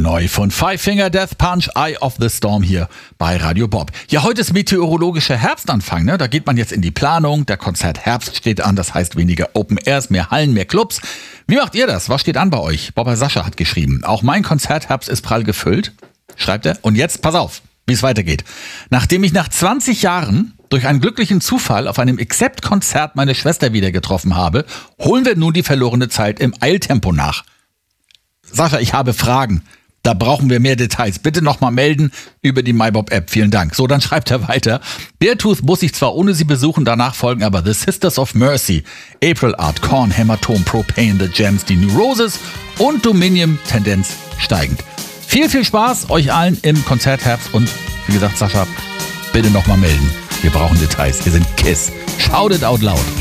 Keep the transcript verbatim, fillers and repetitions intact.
neu von Five Finger Death Punch, Eye of the Storm hier bei Radio Bob. Ja, heute ist meteorologischer Herbstanfang, ne? Da geht man jetzt in die Planung. Der Konzert Herbst steht an, das heißt weniger Open Airs, mehr Hallen, mehr Clubs. Wie macht ihr das? Was steht an bei euch? Bobber Sascha hat geschrieben, auch mein Konzertherbst ist prall gefüllt, schreibt er. Und jetzt, pass auf, wie es weitergeht. Nachdem ich nach zwanzig Jahren durch einen glücklichen Zufall auf einem Accept-Konzert meine Schwester wieder getroffen habe, holen wir nun die verlorene Zeit im Eiltempo nach. Sascha, ich habe Fragen. Da brauchen wir mehr Details. Bitte nochmal melden über die MyBob-App. Vielen Dank. So, dann schreibt er weiter. Beartooth muss ich zwar ohne sie besuchen, danach folgen aber The Sisters of Mercy, April Art, Korn, Hämatom, Propane, The Gems, die New Roses und Dominion, Tendenz steigend. Viel, viel Spaß euch allen im Konzertherbst und wie gesagt, Sascha, bitte nochmal melden. Wir brauchen Details. Wir sind KISS. Shout it out loud.